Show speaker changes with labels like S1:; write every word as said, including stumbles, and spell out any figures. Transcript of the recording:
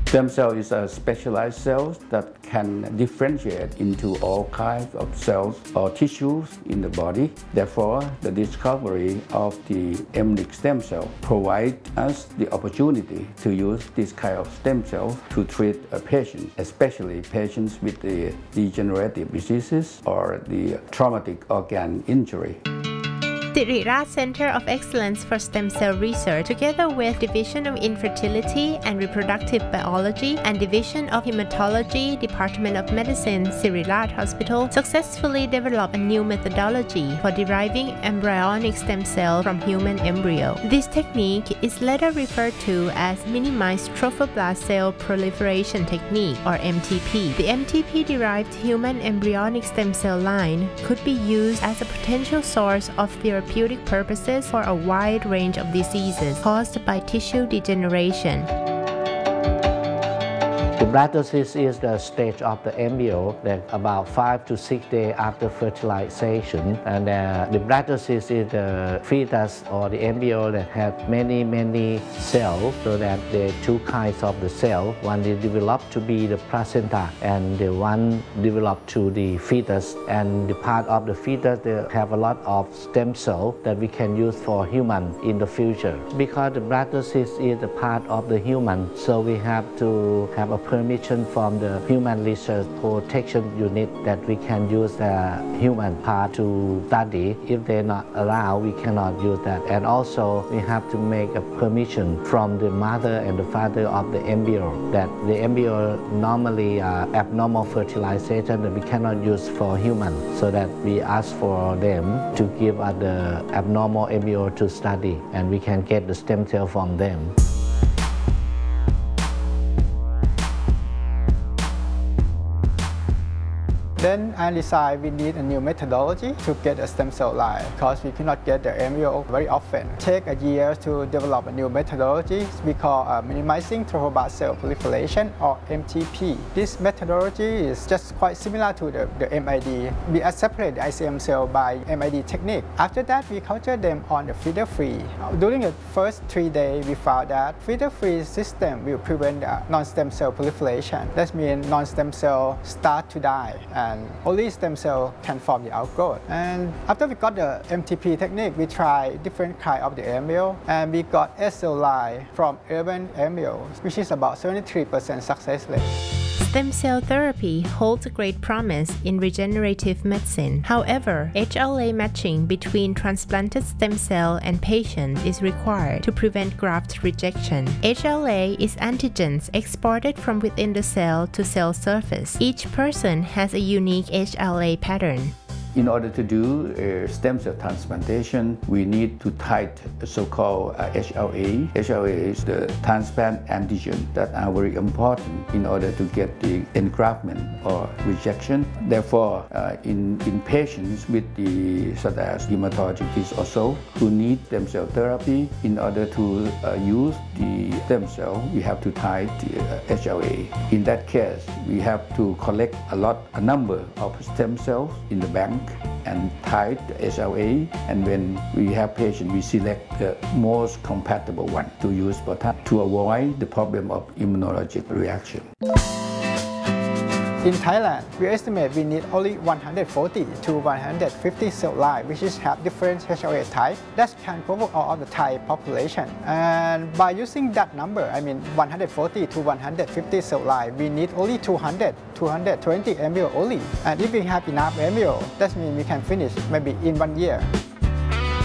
S1: Stem cell is a specialized cell that can differentiate into all kinds of cells or tissues in the body. Therefore, the discovery of the embryonic stem cell provides us the opportunity to use this kind of stem cells to treat a patient, especially patients with the degenerative diseases or the traumatic organ injury.
S2: Siriraj Center of Excellence for Stem Cell Research, together with Division of Infertility and Reproductive Biology and Division of Hematology, Department of Medicine, Siriraj Hospital, successfully developed a new methodology for deriving embryonic stem cell from human embryo. This technique is later referred to as Minimized Trophoblast Cell Proliferation Technique, or M T P. The M T P-derived human embryonic stem cell line could be used as a potential source of therapeutic therapeutic purposes for a wide range of diseases caused by tissue degeneration.
S3: The blastocyst is the stage of the embryo that about five to six days after fertilization, and uh, the blastocyst is the fetus or the embryo that has many many cells, so that there are two kinds of the cell. One is developed to be the placenta, and the one developed to the fetus. And the part of the fetus they have a lot of stem cells that we can use for human in the future. Because the blastocyst is a part of the human, so we have to have a permission from the Human Research Protection Unit that we can use the human part to study. If they're not allowed, we cannot use that. And also, we have to make a permission from the mother and the father of the embryo that the embryo normally uh, abnormal fertilization that we cannot use for human. So that we ask for them to give us the abnormal embryo to study, and we can get the stem cell from them.
S4: Then I decided we need a new methodology to get a stem cell line, because we cannot get the embryo very often. It takes a year to develop a new methodology we call uh, minimizing trophoblast cell proliferation, or M T P. This methodology is just quite similar to the, the M I D. We separate the I C M cell by M I D technique. After that, we culture them on the feeder-free. During the first three days, we found that feeder-free system will prevent the non-stem cell proliferation. That means non-stem cell start to die, and only stem cell can form the outgrowth. And after we got the M T P technique, we tried different kind of the embryo, and we got S cell line from eleven embryos, which is about seventy-three percent success rate.
S2: Stem cell therapy holds a great promise in regenerative medicine. However, H L A matching between transplanted stem cell and patient is required to prevent graft rejection. H L A is antigens exported from within the cell to cell surface. Each person has a unique H L A pattern.
S1: In order to do a stem cell transplantation, we need to tite a so-called uh, H L A. H L A is the transplant antigen that are very important in order to get the engraftment or rejection. Therefore, uh, in, in patients with the such as hematologic disease also who need stem cell therapy, in order to uh, use the stem cell, we have to tite the uh, H L A. In that case, we have to collect a lot, a number of stem cells in the bank and tite the H L A, and when we have patients, we select the most compatible one to use for that to avoid the problem of immunologic reaction.
S4: In Thailand, we estimate we need only one hundred forty to one hundred fifty cell lines, which is have different H L A type that can cover all of the Thai population. And by using that number, I mean one hundred forty to one hundred fifty cell lines, we need only two hundred, two hundred twenty embryo only. And if we have enough embryo, that means we can finish maybe in one year.